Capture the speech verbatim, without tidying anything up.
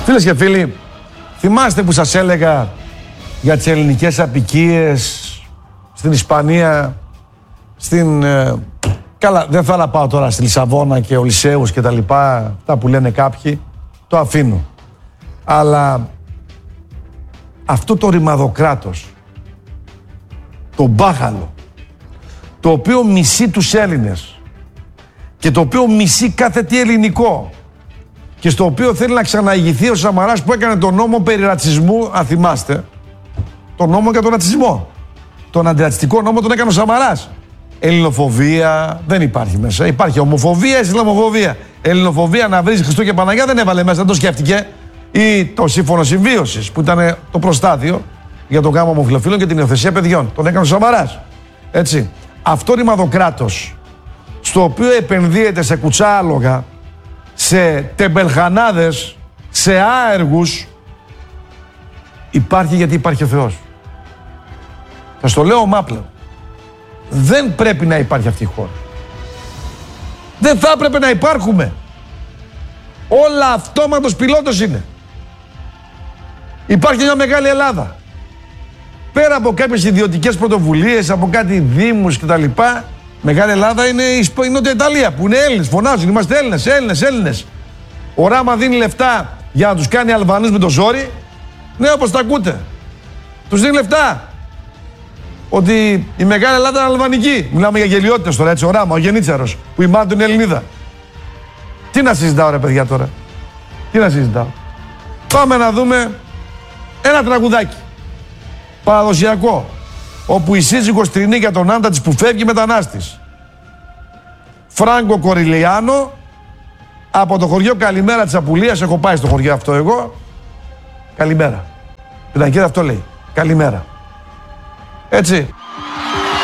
Φίλες και φίλοι, θυμάστε που σας έλεγα για τις ελληνικές αποικίες στην Ισπανία, στην... Ε, καλά, δεν θα να πάω τώρα στη Λισαβόνα και Ολυσσέους και τα λοιπά, αυτά που λένε κάποιοι, το αφήνω. Αλλά αυτό το ρημαδοκράτος, το μπάχαλο, το οποίο μισεί τους Έλληνες και το οποίο μισεί κάθε τι ελληνικό και στο οποίο θέλει να ξαναηγηθεί ο Σαμαράς που έκανε τον νόμο περί ρατσισμού, αν θυμάστε, τον νόμο για τον ρατσισμό. Τον αντιρατσιστικό νόμο τον έκανε ο Σαμαράς. Ελληνοφοβία δεν υπάρχει μέσα. Υπάρχει ομοφοβία, Ισλαμοφοβία. Ελληνοφοβία να βρίζει Χριστό και Παναγιά δεν έβαλε μέσα, δεν το σκέφτηκε. Ή το σύμφωνο συμβίωσης που ήταν το προστάδιο για τον γάμο ομοφυλοφίλων και την υιοθεσία παιδιών. Τον έκανε ο Σαμαράς. Έτσι. Αυτό ρημαδοκράτος, στο οποίο επενδύεται σε κουτσάλογα, σε τεμπελχανάδες, σε άεργους, υπάρχει γιατί υπάρχει ο Θεός. Θα στο λέω ομάπλαιο. Δεν πρέπει να υπάρχει αυτή η χώρα. Δεν θα έπρεπε να υπάρχουμε. Όλα αυτόματος πιλότος είναι. Υπάρχει μια μεγάλη Ελλάδα. Πέρα από κάποιες ιδιωτικές πρωτοβουλίες, από κάτι δήμους κτλ. Μεγάλη Ελλάδα είναι η Νότια Ιταλία που είναι Έλληνες. Φωνάζουν, είμαστε Έλληνες, Έλληνες, Έλληνες. Ο Ράμα δίνει λεφτά για να τους κάνει Αλβανούς με το ζόρι. Ναι, όπως τα ακούτε. Τους δίνει λεφτά. Ότι η Μεγάλη Ελλάδα είναι αλβανική. Μιλάμε για γελιότητες τώρα, έτσι. Ο Ράμα, ο Γενίτσαρος, που η μάνα του είναι Ελληνίδα. Τι να συζητάω, ρε παιδιά, τώρα. Τι να συζητάω. Πάμε να δούμε ένα τραγουδάκι. Παραδοσιακό. Όπου η σύζυγος τρινεί για τον άντρα της που φεύγει μετανάστης. Φράγκο Κοριλιάνο, από το χωριό Καλημέρα της Απουλίας. Έχω πάει στο χωριό αυτό εγώ. Καλημέρα. Πιτακίδα αυτό λέει. Καλημέρα. Έτσι.